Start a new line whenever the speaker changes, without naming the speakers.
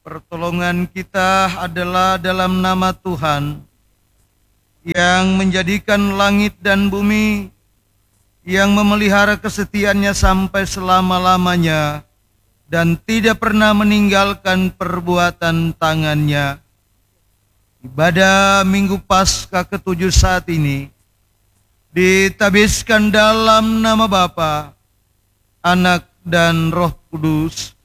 Pertolongan kita adalah dalam nama Tuhan yang menjadikan langit dan bumi, yang memelihara kesetiaannya sampai selama-lamanya dan tidak pernah meninggalkan perbuatan tangannya. Ibadah Minggu Paskah ke-7 saat ini ditabiskan dalam nama Bapa, Anak, dan Roh Kudus.